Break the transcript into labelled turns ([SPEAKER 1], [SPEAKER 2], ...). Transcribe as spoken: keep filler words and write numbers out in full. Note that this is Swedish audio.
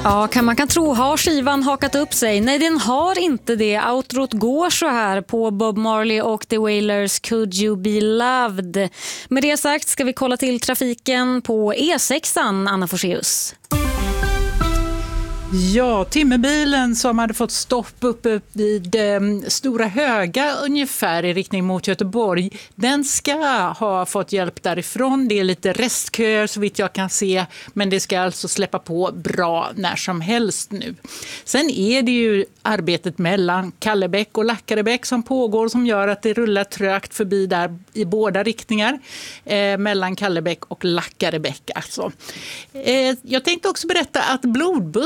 [SPEAKER 1] Ja, kan man kan tro, har skivan hakat upp sig? Nej, den har inte det. Outrot går så här på Bob Marley och The Wailers Could You Be Loved. Med det sagt ska vi kolla till trafiken på E sexan, Anna Forseus.
[SPEAKER 2] Ja, timmerbilen som hade fått stopp uppe vid eh, Stora Höga ungefär i riktning mot Göteborg, den ska ha fått hjälp därifrån. Det är lite restköer så vitt jag kan se, men det ska alltså släppa på bra när som helst nu. Sen är det ju arbetet mellan Kallebäck och Lackarebäck som pågår som gör att det rullar trögt förbi där i båda riktningar eh, mellan Kallebäck och Lackarebäck alltså. Eh, jag tänkte också berätta att blodbuss